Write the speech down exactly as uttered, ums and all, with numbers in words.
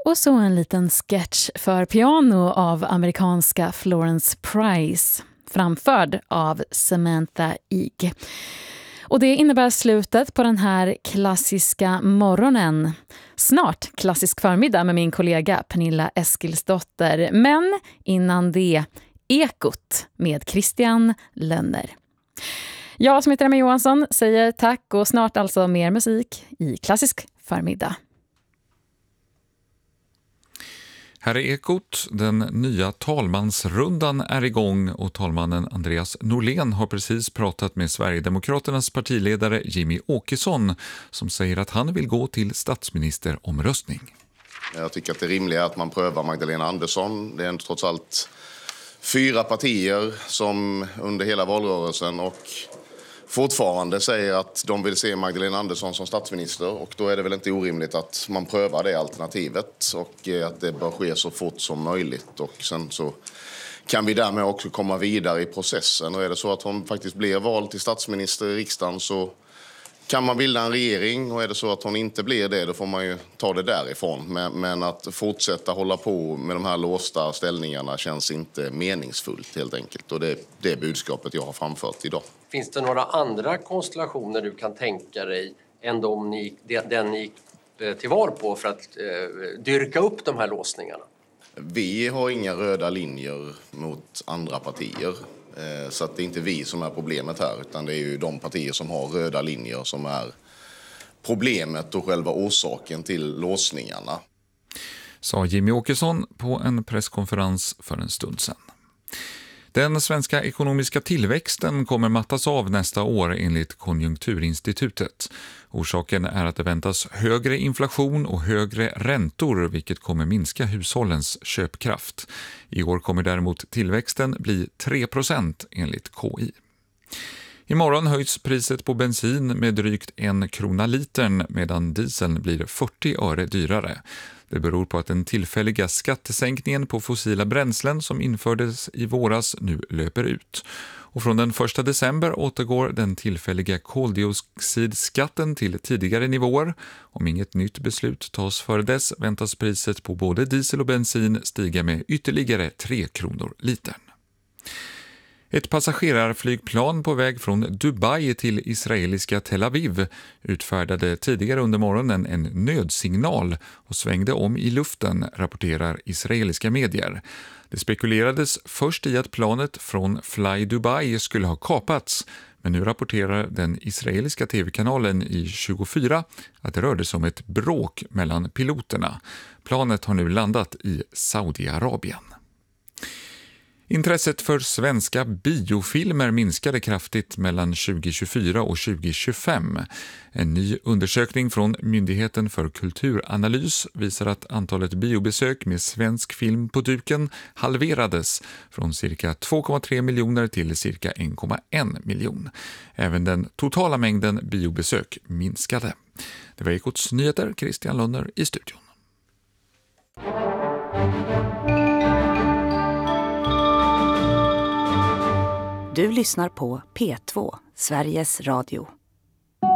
Och så en liten sketch för piano av amerikanska Florence Price, framförd av Samantha Ig. Och det innebär slutet på den här klassiska morgonen. Snart klassisk förmiddag med min kollega Pernilla Eskilsdotter. Men innan det, Ekot med Christian Lönner. Jag som heter Emma Johansson säger tack och snart alltså mer musik i klassisk förmiddag. Här är Ekot. Den nya talmansrundan är igång och talmannen Andreas Norlén har precis pratat med Sverigedemokraternas partiledare Jimmy Åkesson som säger att han vill gå till statsministeromröstning. Jag tycker att det är rimligt att man prövar Magdalena Andersson. Det är trots allt fyra partier som under hela valrörelsen och fortfarande säger att de vill se Magdalena Andersson som statsminister, och då är det väl inte orimligt att man prövar det alternativet och att det bör ske så fort som möjligt, och sen så kan vi därmed också komma vidare i processen. Och är det så att hon faktiskt blir vald till statsminister i riksdagen så kan man bilda en regering, och är det så att hon inte blir det då får man ju ta det därifrån. Men, men att fortsätta hålla på med de här låsta ställningarna känns inte meningsfullt helt enkelt, och det är det budskapet jag har framfört idag. Finns det några andra konstellationer du kan tänka dig än de ni, den ni gick till val på för att eh, dyrka upp de här låsningarna? Vi har inga röda linjer mot andra partier. Så att det är inte vi som är problemet här, utan det är ju de partier som har röda linjer som är problemet och själva orsaken till låsningarna. Sa Jimmy Åkesson på en presskonferens för en stund sedan. Den svenska ekonomiska tillväxten kommer mattas av nästa år enligt Konjunkturinstitutet. Orsaken är att det väntas högre inflation och högre räntor, vilket kommer minska hushållens köpkraft. I år kommer däremot tillväxten bli tre procent enligt K I. Imorgon höjs priset på bensin med drygt en krona litern medan dieseln blir fyrtio öre dyrare. Det beror på att den tillfälliga skattesänkningen på fossila bränslen som infördes i våras nu löper ut. Och från den första december återgår den tillfälliga koldioxidskatten till tidigare nivåer. Om inget nytt beslut tas före dess väntas priset på både diesel och bensin stiga med ytterligare tre kronor litern. Ett passagerarflygplan på väg från Dubai till israeliska Tel Aviv utfärdade tidigare under morgonen en nödsignal och svängde om i luften, rapporterar israeliska medier. Det spekulerades först i att planet från Fly Dubai skulle ha kapats, men nu rapporterar den israeliska tv-kanalen i tjugofyra att det rörde sig om ett bråk mellan piloterna. Planet har nu landat i Saudiarabien. Intresset för svenska biofilmer minskade kraftigt mellan tjugo tjugofyra och tjugo tjugofem. En ny undersökning från Myndigheten för kulturanalys visar att antalet biobesök med svensk film på duken halverades från cirka två komma tre miljoner till cirka en komma en miljon. Även den totala mängden biobesök minskade. Det var Ekots nyheter, Christian Lönner i studion. Du lyssnar på P två, Sveriges Radio.